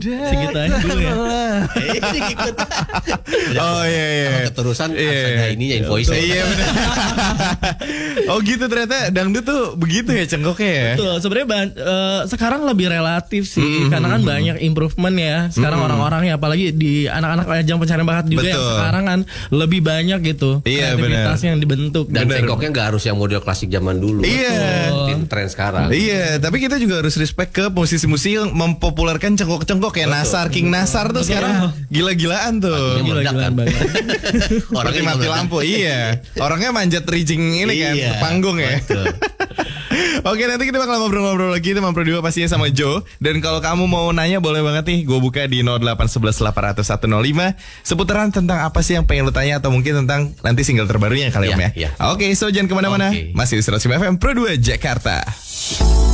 Segitu aja dulu ya. Oh iya. Keterusan ada ininya invoice. Iya benar. Oh gitu ternyata dangdut tuh begitu ya cengkoknya ya. Betul, sebenarnya sekarang lebih relatif sih, karena kan banyak improvement ya. Sekarang orang-orangnya, apalagi di anak-anak ajang pencarian bakat juga yang sekarang kan lebih banyak gitu kreativitasnya yang dibentuk. Dan cengkoknya nggak harus yang model klasik zaman dulu. Iya. Tren sekarang. Iya, tapi kita juga harus respect ke musisi-musisi yang mempopulerkan cengkok-cengkok ya. Nasar, King Nasar tuh sekarang gila-gilaan tuh. Gila-gilaan banget. Orangnya mati lampu, iya. Orangnya manjat rigging ini kan, panggung ya. Oke, nanti kita bakal ngobrol-ngobrol lagi teman Pro 2 pastinya sama Joe. Dan kalau kamu mau nanya boleh banget nih, gue buka di 0811 800 105 seputaran tentang apa sih yang pengen lo tanya, atau mungkin tentang nanti single terbarunya kali ya. Oke, so jangan kemana-mana. Masih di 105 FM Pro 2 Jakarta.